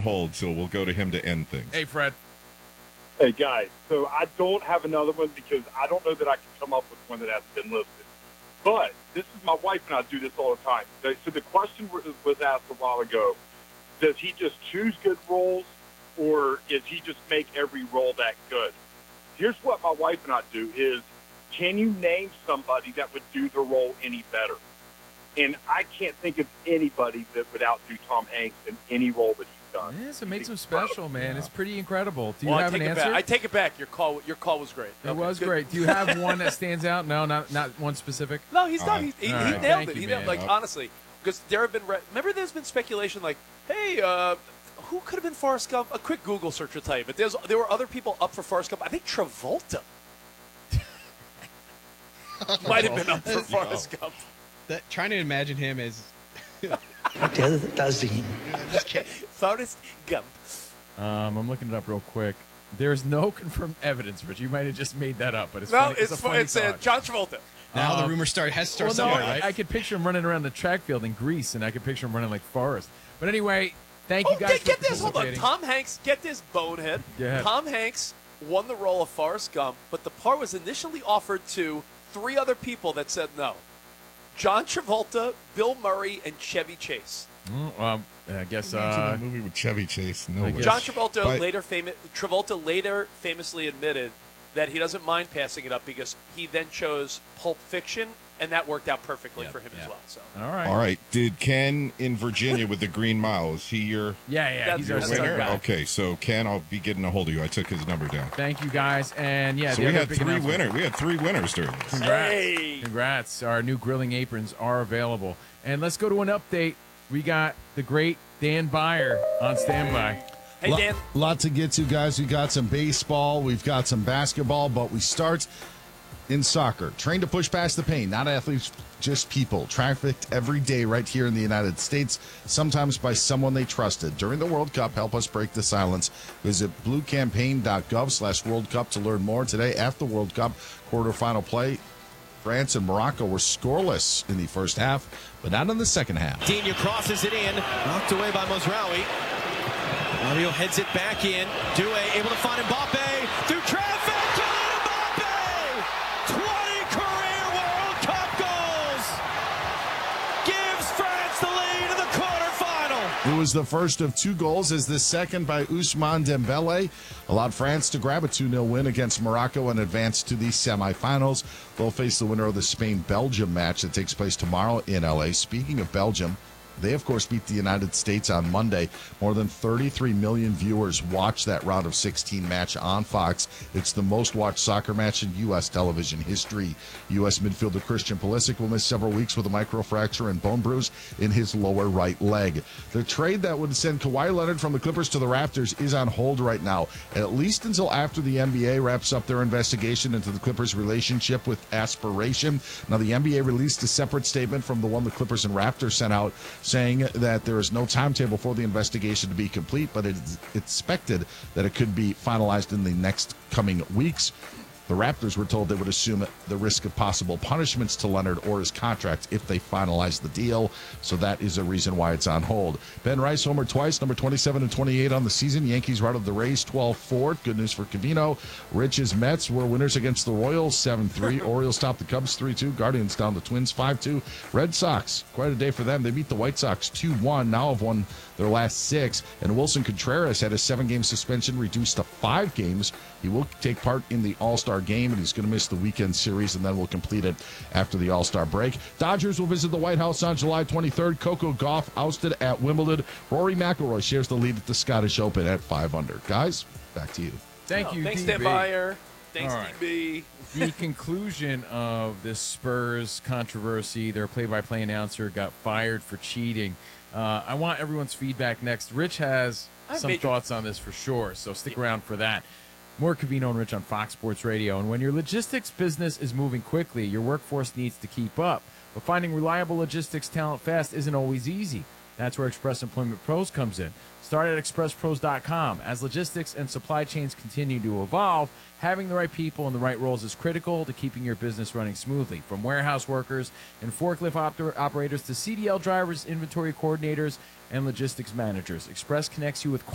hold, so we'll go to him to end things. Hey, Fred. Hey, guys. So I don't have another one because I don't know that I can come up with one that hasn't been listed. But this is my wife and I do this all the time. So the question was asked a while ago, does he just choose good roles or is he just make every role that good? Here's what my wife and I do is, can you name somebody that would do the role any better? And I can't think of anybody that would outdo Tom Hanks in any role that he's done. Yes, it makes him special, man. Yeah. It's pretty incredible. Do you well, have an answer? I take it back. Your call was great. It was good. Great. Do you have one that stands out? No, not one specific? No, he's done. He nailed it. He nailed, like, honestly, because there have been remember there's been speculation like, hey, who could have been Forrest Gump? A quick Google search will tell you. But there were other people up for Forrest Gump. I think Travolta might have been up for Forrest Gump. Trying to imagine him as does he? Forrest Gump. I'm looking it up real quick. There's no confirmed evidence, but you might have just made that up. But it's no, funny. it's John Travolta. Now the rumor has to start somewhere, right? I could picture him running around the track field in Greece, and I could picture him running like Forrest. But anyway, thank you guys for get this. Hold on. Tom Hanks, get this, bonehead. Tom Hanks won the role of Forrest Gump, but the part was initially offered to 3 other people that said no. John Travolta, Bill Murray, and Chevy Chase. I guess a movie with Chevy Chase. No way. John Travolta later famously admitted that he doesn't mind passing it up because he then chose Pulp Fiction, and that worked out perfectly for him as well. So all right. Did Ken in Virginia with the Green Mile? Is he your? Yeah. He's our winner. Okay, so Ken, I'll be getting a hold of you. I took his number down. Thank you guys, and so we had 3 winners. We had 3 winners during this. Congrats! Our new grilling aprons are available, and let's go to an update. We got the great Dan Beyer on standby. Hey, Dan. Lot to get to, guys. We got some baseball. We've got some basketball, but we start in soccer. Trained to push past the pain, not athletes, just people. Trafficked every day right here in the United States, sometimes by someone they trusted. During the World Cup, help us break the silence. Visit bluecampaign.gov/World Cup to learn more. Today, after the World Cup quarterfinal play, France and Morocco were scoreless in the first half, but not in the second half. Dina crosses it in, knocked away by Mozraoui. Mario heads it back in. Doué able to find Mbappe through traffic. Kylian Mbappe! 20 career World Cup goals! Gives France the lead in the quarterfinal. It was the first of 2 goals, as the second by Ousmane Dembele allowed France to grab a 2-0 win against Morocco and advance to the semifinals. They'll face the winner of the Spain-Belgium match that takes place tomorrow in L.A. Speaking of Belgium, they, of course, beat the United States on Monday. More than 33 million viewers watched that round of 16 match on Fox. It's the most-watched soccer match in U.S. television history. U.S. midfielder Christian Pulisic will miss several weeks with a microfracture and bone bruise in his lower right leg. The trade that would send Kawhi Leonard from the Clippers to the Raptors is on hold right now, at least until after the NBA wraps up their investigation into the Clippers' relationship with Aspiration. Now, the NBA released a separate statement from the one the Clippers and Raptors sent out, saying that there is no timetable for the investigation to be complete, but it's expected that it could be finalized in the next coming weeks. The Raptors were told they would assume the risk of possible punishments to Leonard or his contract if they finalize the deal, so that is a reason why it's on hold. Ben Rice homered twice, number 27 and 28 on the season. Yankees routed the Rays 12-4. Good news for Covino. Rich's Mets were winners against the Royals 7-3. Orioles topped the Cubs 3-2. Guardians down the Twins 5-2. Red Sox, quite a day for them. They beat the White Sox 2-1. Now have won their last 6. And Wilson Contreras had a 7-game suspension reduced to 5 games. He will take part in the All-Star game, and he's going to miss the weekend series, and then we'll complete it after the All-Star break. Dodgers will visit the White House on July 23rd. Coco Gauff ousted at Wimbledon. Rory McIlroy shares the lead at the Scottish Open at 5 under. Guys, back to you. Thank you, Thanks, DB. Dan Beyer. Thanks, All right. DB. The conclusion of this Spurs controversy, their play-by-play announcer got fired for cheating. I want everyone's feedback next. Rich has some thoughts on this for sure, so stick around for that. More Covino and Rich on Fox Sports Radio. And when your logistics business is moving quickly, your workforce needs to keep up. But finding reliable logistics talent fast isn't always easy. That's where Express Employment Pros comes in. Start at expresspros.com. As logistics and supply chains continue to evolve, having the right people in the right roles is critical to keeping your business running smoothly. From warehouse workers and forklift operators to CDL drivers, inventory coordinators, and logistics managers, Express connects you with